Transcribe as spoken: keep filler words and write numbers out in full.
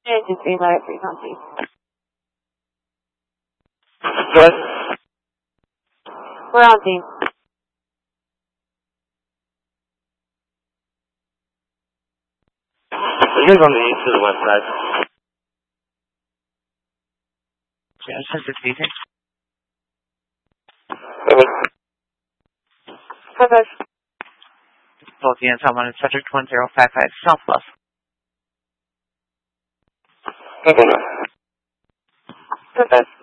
Agency, my frequency. Good. We're on team. You're going to the to the west side. Yeah, since it's easy. Perfect. Both units on one subject one zero five five South Bluff. Perfect. Perfect.